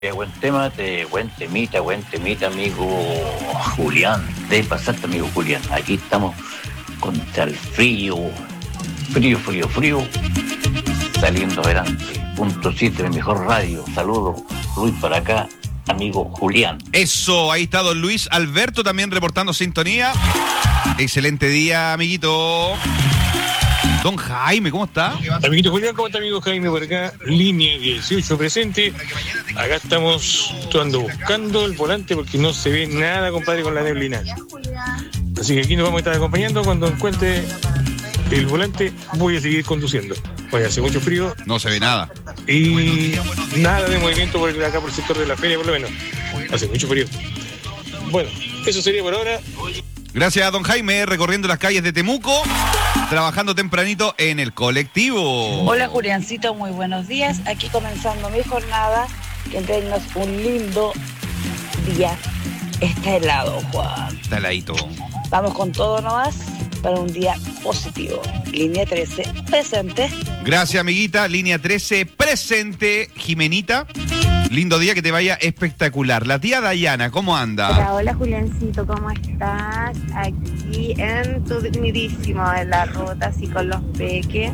Buen temita, amigo Julián. De pasarte, amigo Julián. Aquí estamos contra el frío. Frío. Saliendo adelante. Punto 7, mi mejor radio. Saludos, Luis, para acá, amigo Julián. Eso, ahí está don Luis Alberto también reportando sintonía. Excelente día, amiguito. Don Jaime, ¿cómo está? Amiguito Julián, ¿cómo está, amigo Jaime? Por acá, línea 18 presente. Acá estamos buscando el volante porque no se ve nada, compadre, con la neblina. Así que aquí nos vamos a estar acompañando. Cuando encuentre el volante, voy a seguir conduciendo. Oye, hace mucho frío. No se ve nada. Y nada de movimiento por acá, por el sector de la feria, por lo menos. Hace mucho frío. Bueno, eso sería por ahora. Gracias a don Jaime, recorriendo las calles de Temuco, trabajando tempranito en el colectivo. Hola, Juliancito, muy buenos días. Aquí comenzando mi jornada. Que tengas un lindo día. Está helado, Juan. Está heladito. Vamos con todo nomás para un día positivo. Línea 13, presente. Gracias, amiguita. Línea 13, presente. Jimenita, lindo día, que te vaya espectacular. La tía Dayana, ¿cómo anda? Hola, Juliancito, ¿cómo estás? Aquí entudidísimo en la ruta, así con los peques.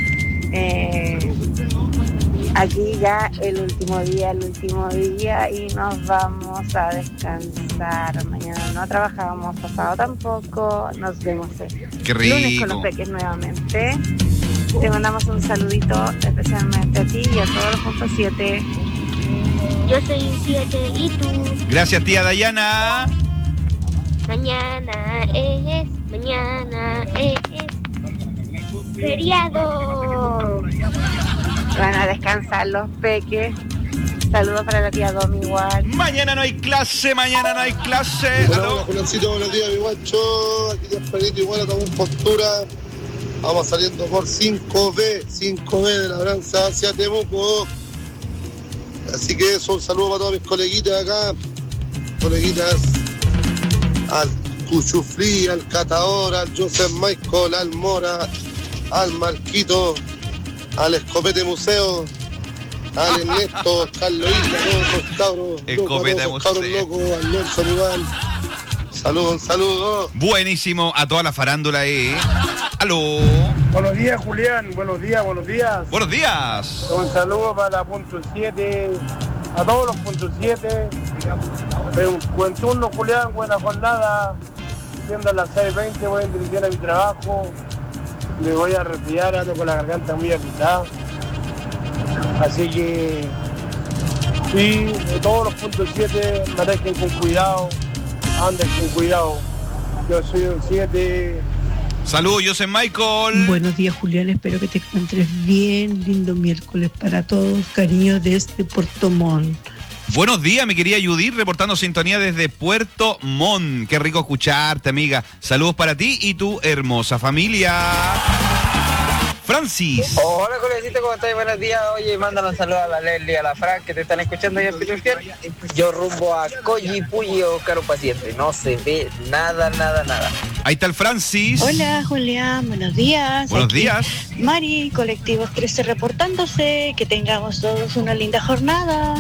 Aquí ya el último día y nos vamos a descansar. Mañana no trabajamos, pasado tampoco. Nos vemos Qué rico. Lunes con los peques nuevamente. Te mandamos un saludito especialmente a ti y a todos los puntos 7. Yo soy un 7 y tú. Gracias, tía Dayana. Mañana es feriado. Van a descansar los peques. Saludos para la tía Domi igual. Mañana no hay clase. Hola, Juliancito, buenos días, mi guacho. Aquí tempranito igual a tomar postura. Vamos saliendo por 5B de Labranza hacia Temuco. Así que eso, un saludo para todos mis coleguitas acá. Coleguitas, al Cuchuflí, al Catador, al Joseph Michael, al Mora, al Marquito, al Escopete Museo, al Ernesto, Carlos Isla, todos los cabros. Escopete Museo. Cabros locos, al Nelson igual. Saludos. Buenísimo a toda la farándula ahí. Aló. Buenos días, Julián. Buenos días. Buenos días. Un saludo para punto 7, a todos los puntos 7. Buen turno, Julián, buena jornada. Siendo a las 6:20, voy en dirección a mi trabajo. Me voy a resfriar, ando con la garganta muy agitada. Así que, sí, de todos los puntos 7, manejen con cuidado, anden con cuidado. Yo soy un 7. Saludos, Joseph Michael. Buenos días, Julián, espero que te encuentres bien. Lindo miércoles para todos. Cariño desde Puerto Montt. Buenos días, mi querida Judith, reportando sintonía desde Puerto Montt. Qué rico escucharte, amiga. Saludos para ti y tu hermosa familia. Francis. Hola, Juliancito, ¿cómo estás? Buenos días. Oye, mándale un saludo a la Leslie y a la Fran que te están escuchando ahí en Petrusfiel. Yo rumbo a Coyipulli o Caro Paciente. No se ve nada. Ahí está el Francis. Hola, Julián, buenos días. Buenos días. Mari, Colectivos 13 reportándose. Que tengamos todos una linda jornada.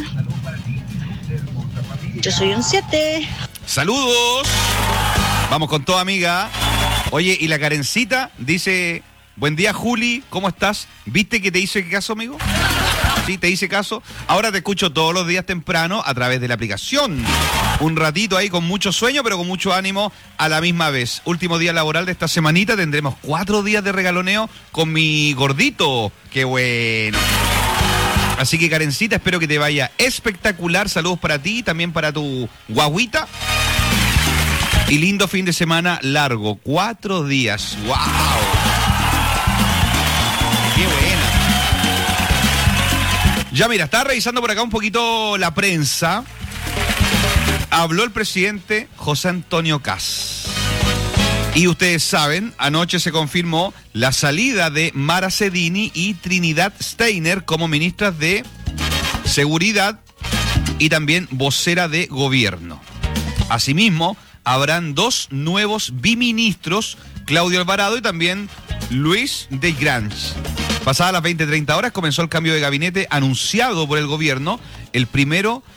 Yo soy un 7. Saludos. Vamos con todo, amiga. Oye, y la Karencita dice: buen día, Juli, ¿cómo estás? ¿Viste que te hice caso, amigo? Sí, te hice caso. Ahora te escucho todos los días temprano a través de la aplicación. Un ratito ahí con mucho sueño, pero con mucho ánimo a la misma vez. Último día laboral de esta semanita. Tendremos 4 días de regaloneo con mi gordito. ¡Qué bueno! Así que, Karencita, espero que te vaya espectacular. Saludos para ti, también para tu guaguita. Y lindo fin de semana largo. 4 días. ¡Wow! ¡Qué buena! Ya mira, estaba revisando por acá un poquito la prensa. Habló el presidente José Antonio Kast. Y ustedes saben, anoche se confirmó la salida de Mara Cedini y Trinidad Steiner como ministras de Seguridad y también vocera de gobierno. Asimismo, habrán 2 nuevos biministros, Claudio Alvarado y también Luis de Grange. Pasadas las 20:30 horas comenzó el cambio de gabinete anunciado por el gobierno El primero